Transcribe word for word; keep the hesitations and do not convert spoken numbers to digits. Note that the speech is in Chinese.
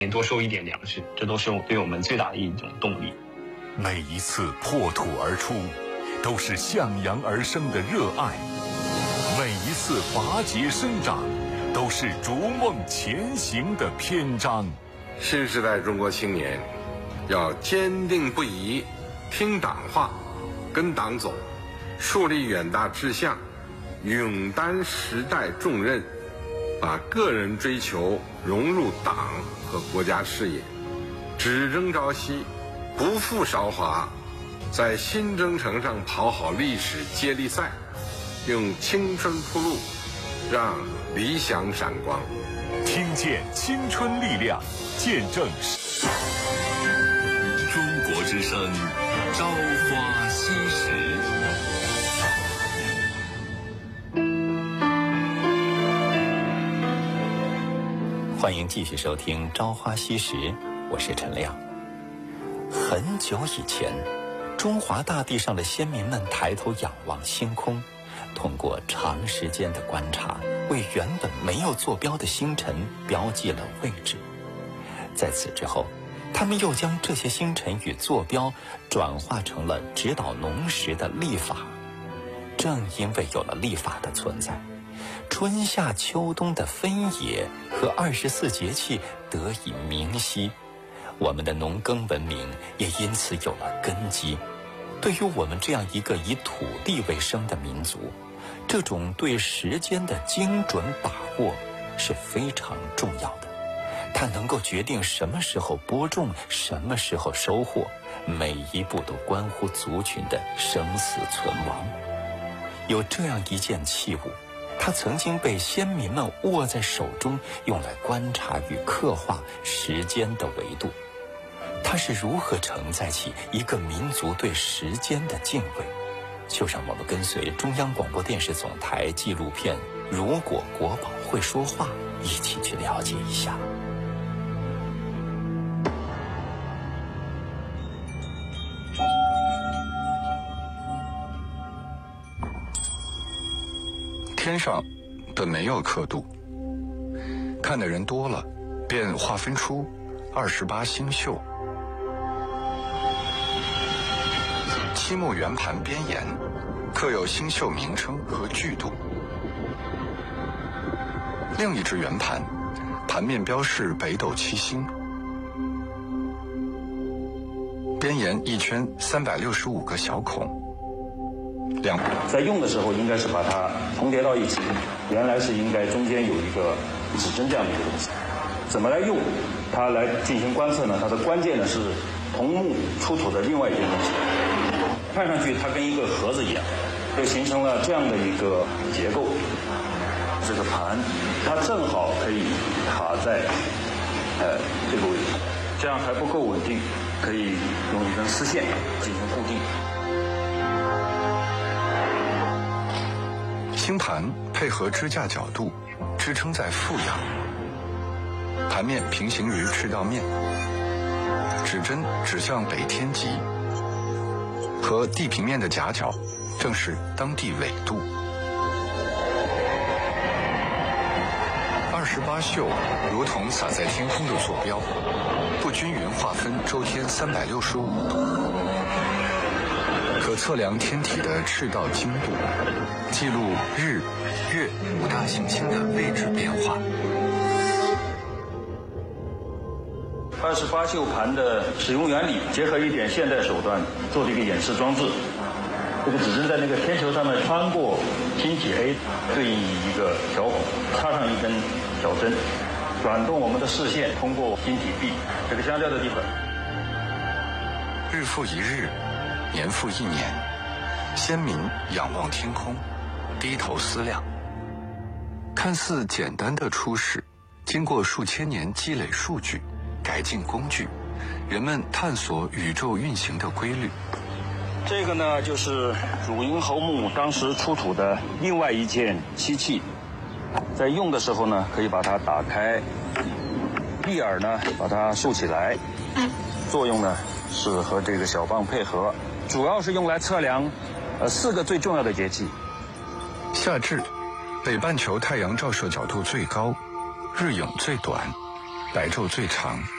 多收一点粮食，这都是对我们最大的一种动力。 每一次破土而出，都是向阳而生的热爱；每一次拔节生长，都是逐梦前行的篇章。 新时代中国青年要坚定不移，听党话，跟党走，树立远大志向，勇担时代重任，把个人追求融入党和国家事业，只争朝夕，不负韶华，在新征程上跑好历史接力赛，用青春铺路，让理想闪光。 听见青春力量，见证中国之声，朝花夕拾。 欢迎继续收听《朝花夕拾》，我是陈亮。很久以前，中华大地上的先民们抬头仰望星空，通过长时间的观察，为原本没有坐标的星辰标记了位置。在此之后，他们又将这些星辰与坐标转化成了指导农时的历法。正因为有了历法的存在，春夏秋冬的分野和二十四节气得以明晰，我们的农耕文明也因此有了根基。对于我们这样一个以土地为生的民族，这种对时间的精准把握是非常重要的。它能够决定什么时候播种，什么时候收获，每一步都关乎族群的生死存亡。有这样一件器物，它曾经被先民们握在手中，用来观察与刻画时间的维度。它是如何承载起一个民族对时间的敬畏？就让我们跟随中央广播电视总台纪录片《如果国宝会说话》一起去了解一下。 天上本没有刻度，看的人多了，便划分出二十八星宿。漆木圆盘边沿刻有星宿名称和剧度。另一只圆盘，盘面标示北斗七星，边沿一圈三百六十五个小孔。两在用的时候应该是把它重叠到一起，原来是应该中间有一个指针这样的一个东西。怎么来用它来进行观测呢？它的关键呢是桐木出土的另外一件东西，看上去它跟一个盒子一样，就形成了这样的一个结构。这个盘它正好可以卡在呃这个位置，这样还不够稳定，可以用一根丝线进行固定。 星盘配合支架角度支撑在负仰，盘面平行于赤道面，指针指向北天极，和地平面的夹角正是当地纬度。二十八宿如同洒在天空的坐标，不均匀划分周天三百六十五度，可测量天体的赤道经度，记录日、月五大行星的位置变化。 二十八宿盘的使用原理，结合一点现代手段做了一个演示装置。这个指针在那个天球上面穿过星体 A， 对应一个小孔，插上一根小针，转动我们的视线，通过星体 B 这个相交的地方。 日复一日，年复一年，先民仰望天空，低头思量。看似简单的初始，经过数千年积累数据，改进工具，人们探索宇宙运行的规律。 这个呢，就是汝阴侯墓当时出土的另外一件漆器，在用的时候呢，可以把它打开，立耳呢把它竖起来，作用呢是和这个小棒配合，主要是用来测量呃四个最重要的节气。 夏至，北半球太阳照射角度最高，日影最短， 白昼最长。